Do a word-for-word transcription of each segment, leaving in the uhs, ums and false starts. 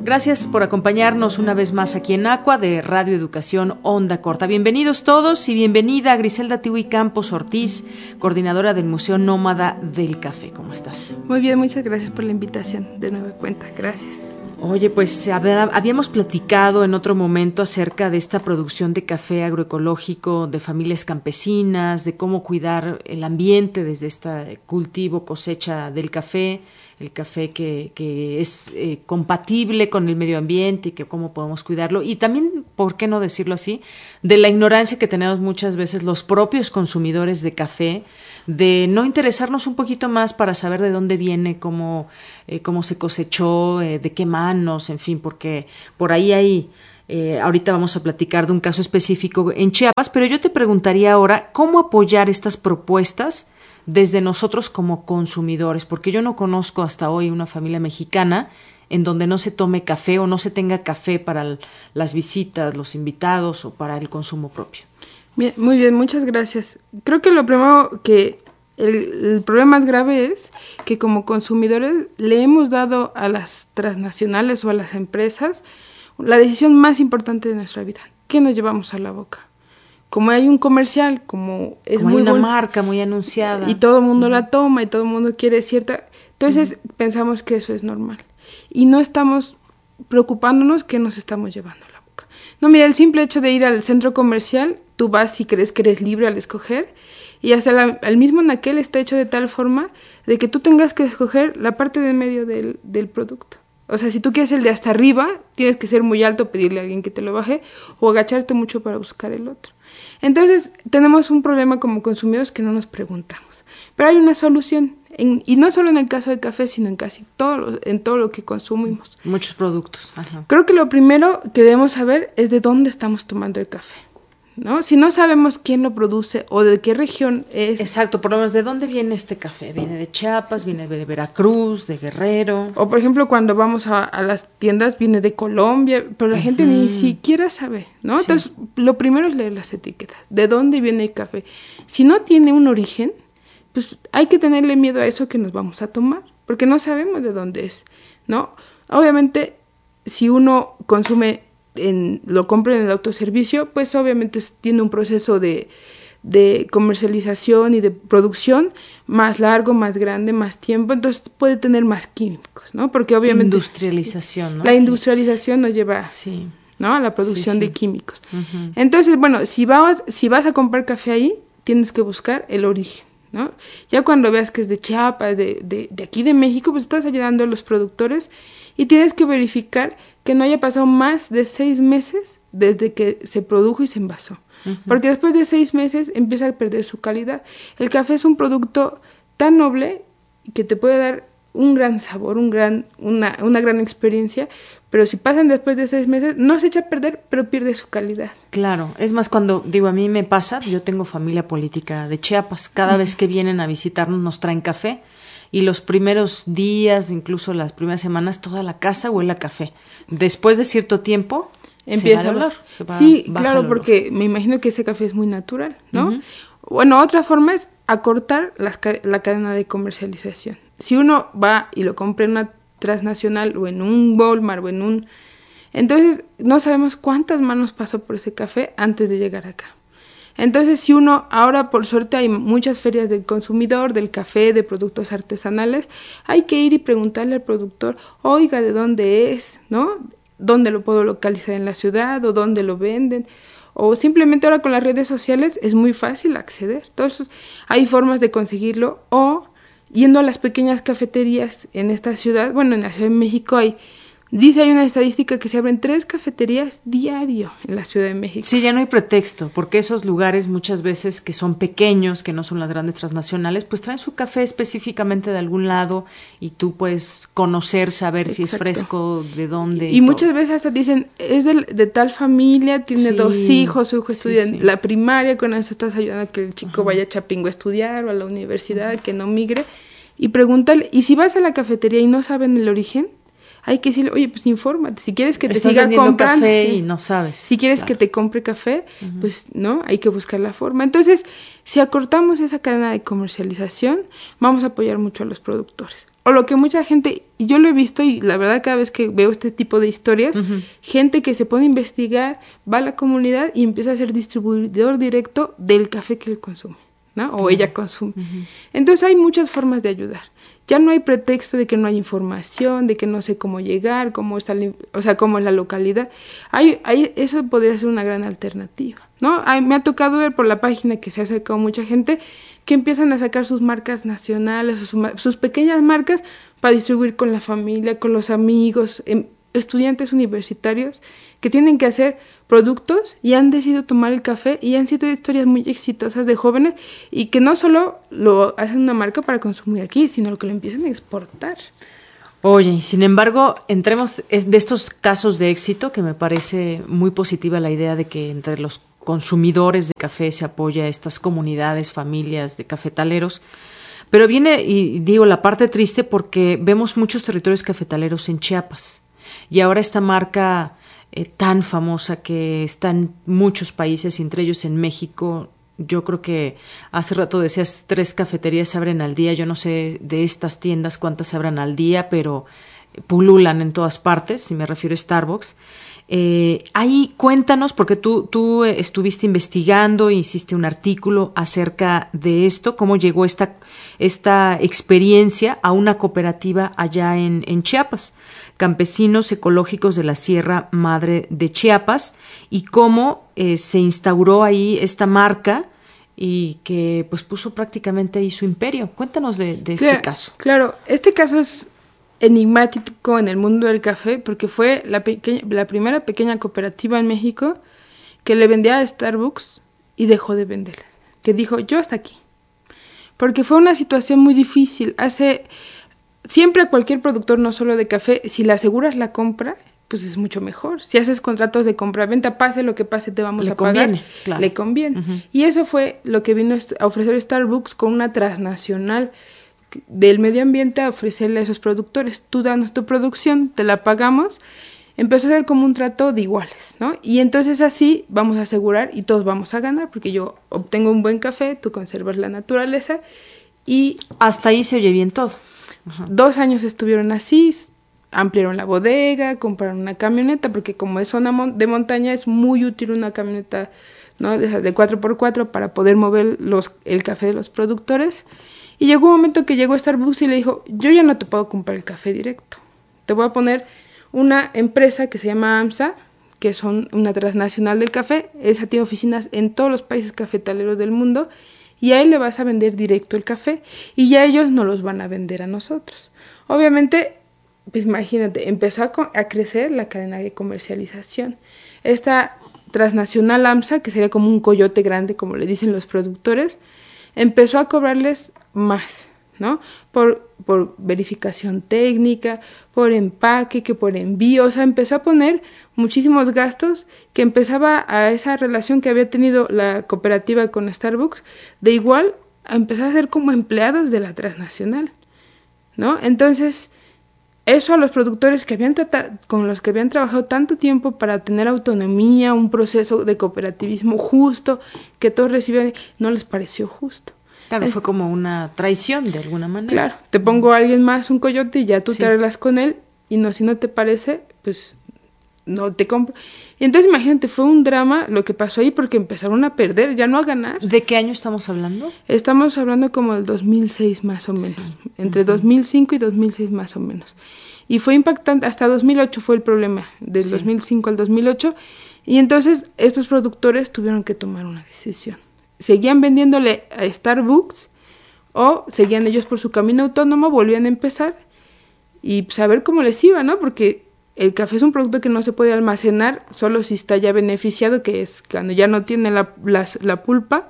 Gracias por acompañarnos una vez más aquí en Aqua de Radio Educación Onda Corta. Bienvenidos todos y bienvenida a Griselda Tiwi Campos Ortiz, coordinadora del Museo Nómada del Café. ¿Cómo estás? Muy bien, muchas gracias por la invitación. De nueva cuenta, gracias. Oye, pues a ver, habíamos platicado en otro momento acerca de esta producción de café agroecológico de familias campesinas, de cómo cuidar el ambiente desde este cultivo, cosecha del café, el café que, que es eh, compatible con el medio ambiente y que cómo podemos cuidarlo. Y también, ¿por qué no decirlo así?, de la ignorancia que tenemos muchas veces los propios consumidores de café, de no interesarnos un poquito más para saber de dónde viene, cómo, eh, cómo se cosechó, eh, de qué manos, en fin, porque por ahí hay, eh, ahorita vamos a platicar de un caso específico en Chiapas, pero yo te preguntaría ahora, ¿cómo apoyar estas propuestas desde nosotros como consumidores? Porque yo no conozco hasta hoy una familia mexicana en donde no se tome café o no se tenga café para el, las visitas, los invitados o para el consumo propio. Bien, muy bien, muchas gracias. Creo que lo primero que el, el problema más grave es que como consumidores le hemos dado a las transnacionales o a las empresas la decisión más importante de nuestra vida. ¿Qué nos llevamos a la boca? Como hay un comercial, como es como muy hay una bol- marca muy anunciada y todo el mundo uh-huh. la toma y todo el mundo quiere cierta, entonces uh-huh. pensamos que eso es normal y no estamos preocupándonos qué nos estamos llevando a la boca. No, mira, el simple hecho de ir al centro comercial, tú vas y crees que eres libre al escoger, y hasta la, el mismo anaquel está hecho de tal forma de que tú tengas que escoger la parte de medio del, del producto. O sea, si tú quieres el de hasta arriba, tienes que ser muy alto, pedirle a alguien que te lo baje, o agacharte mucho para buscar el otro. Entonces, tenemos un problema como consumidores que no nos preguntamos. Pero hay una solución, en, y no solo en el caso del café, sino en casi todo lo, en todo lo que consumimos. Muchos productos. Ajá. Creo que lo primero que debemos saber es de dónde estamos tomando el café, ¿no? Si no sabemos quién lo produce o de qué región es. Exacto, por lo menos, ¿de dónde viene este café? ¿Viene de Chiapas, viene de Veracruz, de Guerrero? O, por ejemplo, cuando vamos a, a las tiendas, viene de Colombia, pero la uh-huh. gente ni siquiera sabe, ¿no? Sí. Entonces, lo primero es leer las etiquetas, de dónde viene el café. Si no tiene un origen, pues hay que tenerle miedo a eso que nos vamos a tomar, porque no sabemos de dónde es, ¿no? Obviamente, si uno consume En, lo compra en el autoservicio, pues obviamente tiene un proceso de, de comercialización y de producción más largo, más grande, más tiempo, entonces puede tener más químicos, ¿no? Porque obviamente industrialización, ¿no? La industrialización nos lleva sí. ¿no? a la producción sí, sí. de químicos. Uh-huh. Entonces, bueno, si vas, si vas a comprar café ahí, tienes que buscar el origen, ¿no? Ya cuando veas que es de Chiapas, de, de, de aquí de México, pues estás ayudando a los productores y tienes que verificar que no haya pasado más de seis meses desde que se produjo y se envasó. Uh-huh. Porque después de seis meses empieza a perder su calidad. El café es un producto tan noble que te puede dar un gran sabor, un gran, una, una gran experiencia, pero si pasan después de seis meses, no se echa a perder, pero pierde su calidad. Claro, es más cuando, digo, a mí me pasa, yo tengo familia política de Chiapas, cada uh-huh. vez que vienen a visitarnos nos traen café, y los primeros días, incluso las primeras semanas, toda la casa huele a café. Después de cierto tiempo, empieza se va el olor. Se va, sí, claro, porque me imagino que ese café es muy natural, ¿no? Uh-huh. Bueno, otra forma es acortar las, la cadena de comercialización. Si uno va y lo compra en una transnacional o en un Walmart o en un... Entonces, no sabemos cuántas manos pasó por ese café antes de llegar acá. Entonces, si uno, ahora por suerte hay muchas ferias del consumidor, del café, de productos artesanales, hay que ir y preguntarle al productor, oiga, ¿de dónde es? ¿No? ¿Dónde lo puedo localizar en la ciudad? ¿O dónde lo venden? O simplemente ahora con las redes sociales es muy fácil acceder. Entonces, hay formas de conseguirlo. O yendo a las pequeñas cafeterías en esta ciudad, bueno, en la Ciudad de México hay... Dice, hay una estadística que se abren tres cafeterías diario en la Ciudad de México. Sí, ya no hay pretexto, porque esos lugares muchas veces que son pequeños, que no son las grandes transnacionales, pues traen su café específicamente de algún lado y tú puedes conocer, saber Exacto. si es fresco, de dónde. Y, y muchas veces hasta dicen, es de, de tal familia, tiene sí, dos hijos, su hijo estudia sí, sí. en la primaria, con eso estás ayudando a que el chico uh-huh. vaya a Chapingo a estudiar o a la universidad, uh-huh. que no migre. Y pregúntale, y si vas a la cafetería y no saben el origen, hay que decirle, oye, pues infórmate, si quieres que te Estás siga comprando café y no sabes. Si quieres claro. que te compre café, uh-huh. pues no, hay que buscar la forma. Entonces, si acortamos esa cadena de comercialización, vamos a apoyar mucho a los productores. o lo que mucha gente, y yo lo he visto y la verdad cada vez que veo este tipo de historias, uh-huh. gente que se pone a investigar, va a la comunidad y empieza a ser distribuidor directo del café que él consume, ¿no? O uh-huh. ella consume. Uh-huh. Entonces hay muchas formas de ayudar. Ya no hay pretexto de que no hay información, de que no sé cómo llegar, cómo está, o sea, cómo es la localidad. Hay, hay, eso podría ser una gran alternativa, ¿no? Hay, me ha tocado ver por la página que se ha acercado mucha gente que empiezan a sacar sus marcas nacionales, o su, sus pequeñas marcas para distribuir con la familia, con los amigos, em, estudiantes universitarios que tienen que hacer productos y han decidido tomar el café y han sido historias muy exitosas de jóvenes y que no solo lo hacen una marca para consumir aquí, sino que lo empiezan a exportar. Oye, sin embargo, entremos de estos casos de éxito, que me parece muy positiva la idea de que entre los consumidores de café se apoya a estas comunidades, familias de cafetaleros, pero viene, y digo, la parte triste porque vemos muchos territorios cafetaleros en Chiapas y ahora esta marca eh, tan famosa que está en muchos países, entre ellos en México. Yo creo que hace rato decías tres cafeterías se abren al día. Yo no sé de estas tiendas cuántas se abran al día, pero pululan en todas partes, si me refiero a Starbucks. Eh, ahí cuéntanos, porque tú, tú estuviste investigando, hiciste un artículo acerca de esto, cómo llegó esta, esta experiencia a una cooperativa allá en, en Chiapas, Campesinos Ecológicos de la Sierra Madre de Chiapas, y cómo eh, se instauró ahí esta marca y que pues puso prácticamente ahí su imperio. Cuéntanos de, de este claro, caso. Claro, este caso es enigmático en el mundo del café porque fue la, pequeña, la primera pequeña cooperativa en México que le vendía a Starbucks y dejó de venderla, que dijo yo hasta aquí, porque fue una situación muy difícil. Hace siempre a cualquier productor, no solo de café, si le aseguras la compra, pues es mucho mejor. Si haces contratos de compra-venta, pase lo que pase, te vamos le a pagar. Conviene, claro. Le conviene. Uh-huh. Y eso fue lo que vino a ofrecer Starbucks con una transnacional del medio ambiente, a ofrecerle a esos productores. Tú danos tu producción, te la pagamos. Empezó a ser como un trato de iguales, ¿no? Y entonces así vamos a asegurar y todos vamos a ganar, porque yo obtengo un buen café, tú conservas la naturaleza y... Hasta ahí se oye bien todo. Ajá. Dos años estuvieron así, ampliaron la bodega, compraron una camioneta, porque como es zona de montaña es muy útil una camioneta, ¿no? de, de cuatro por cuatro para poder mover los, el café de los productores. Y llegó un momento que llegó Starbucks y le dijo, yo ya no te puedo comprar el café directo, te voy a poner una empresa que se llama AMSA, que son una transnacional del café. Esa tiene oficinas en todos los países cafetaleros del mundo, y a él le vas a vender directo el café, y ya ellos no los van a vender a nosotros. Obviamente, pues imagínate, empezó a, a crecer la cadena de comercialización. Esta transnacional AMSA, que sería como un coyote grande, como le dicen los productores, empezó a cobrarles más, ¿no? Por, por verificación técnica, por empaque, que por envío, o sea, empezó a poner muchísimos gastos, que empezaba a esa relación que había tenido la cooperativa con Starbucks, de igual a empezar a ser como empleados de la transnacional, ¿no? Entonces, eso a los productores que habían tratado, con los que habían trabajado tanto tiempo para tener autonomía, un proceso de cooperativismo justo, que todos recibían, no les pareció justo. Claro, fue como una traición de alguna manera. Claro, te pongo a alguien más, un coyote, y ya tú sí. te arreglas con él, y no, si no te parece, pues no te compro. Y entonces imagínate, fue un drama lo que pasó ahí, porque empezaron a perder, ya no a ganar. ¿De qué año estamos hablando? Estamos hablando como del dos mil seis más o menos, sí. entre uh-huh. dos mil cinco y dos mil seis más o menos. Y fue impactante, hasta dos mil ocho fue el problema, del sí. dos mil cinco al dos mil ocho, y entonces estos productores tuvieron que tomar una decisión. Seguían vendiéndole a Starbucks o seguían ellos por su camino autónomo, volvían a empezar y pues a ver cómo les iba, ¿no? Porque el café es un producto que no se puede almacenar solo si está ya beneficiado, que es cuando ya no tiene la, la, la pulpa,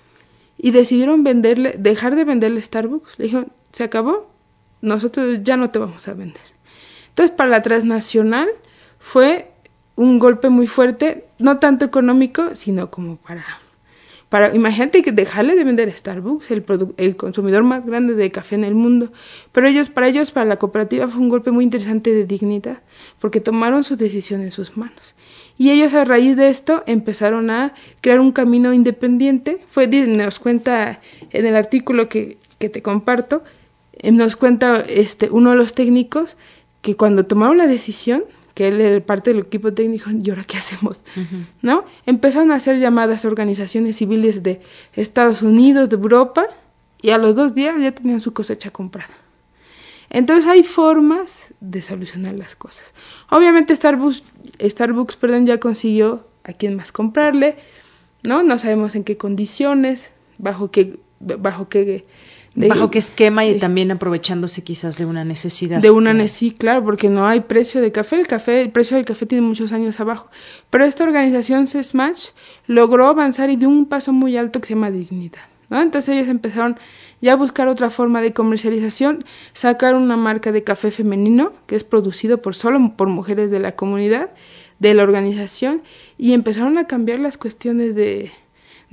y decidieron venderle, dejar de venderle Starbucks. Le dijeron, se acabó, nosotros ya no te vamos a vender. Entonces, para la transnacional fue un golpe muy fuerte, no tanto económico, sino como para... Para, imagínate que dejarle de vender Starbucks, el, produ- el consumidor más grande de café en el mundo. Pero ellos, para ellos, para la cooperativa fue un golpe muy interesante de dignidad, porque tomaron su decisión en sus manos. Y ellos a raíz de esto empezaron a crear un camino independiente. Fue, nos cuenta en el artículo que, que te comparto, eh, nos cuenta este uno de los técnicos que cuando tomaron la decisión, que él era parte del equipo técnico, ¿y ahora qué hacemos? Uh-huh. ¿No? Empezaron a hacer llamadas a organizaciones civiles de Estados Unidos, de Europa, y a los dos días ya tenían su cosecha comprada. Entonces hay formas de solucionar las cosas. Obviamente Starbucks, Starbucks perdón, ya consiguió a quién más comprarle, ¿no? No sabemos en qué condiciones, bajo qué, bajo qué, de, bajo qué esquema y de, también aprovechándose quizás de una necesidad. De una necesidad, sí, claro, porque no hay precio de café. El café, el precio del café tiene muchos años abajo. Pero esta organización Smash logró avanzar y dio un paso muy alto que se llama dignidad, ¿no? Entonces ellos empezaron ya a buscar otra forma de comercialización, sacaron una marca de café femenino que es producido por solo por mujeres de la comunidad, de la organización, y empezaron a cambiar las cuestiones de